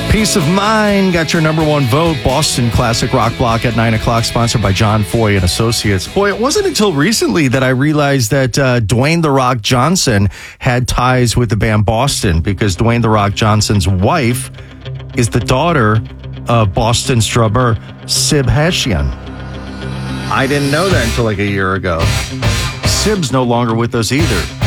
Peace of Mind got your number one vote. Boston Classic Rock Block at 9 o'clock, sponsored by John Foy and Associates. Boy, it wasn't until recently that I realized that Dwayne "The Rock" Johnson had ties with the band Boston, because Dwayne "The Rock" Johnson's wife is the daughter of Boston's drummer Sib Hashian. I didn't know that until like a year ago. Sib's no longer with us either.